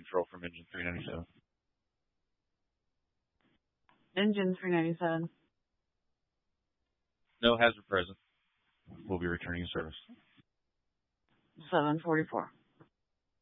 control from engine 397. Engine 397. No hazard present. We'll be returning service. 744.